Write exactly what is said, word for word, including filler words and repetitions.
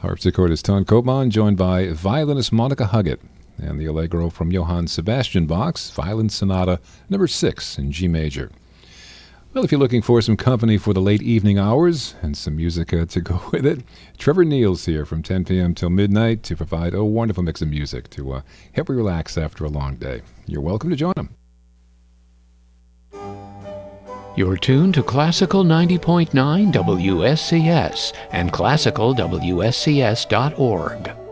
Harpsichordist Ton Koopman, joined by violinist Monica Huggett, and the Allegro from Johann Sebastian Bach's Violin Sonata number six in G major. Well, if you're looking for some company for the late evening hours and some music uh, to go with it, Trevor Neal's here from ten p.m. till midnight to provide a wonderful mix of music to uh, help you relax after a long day. You're welcome to join him. You're tuned to Classical ninety point nine W S C S and classical W S C S dot org.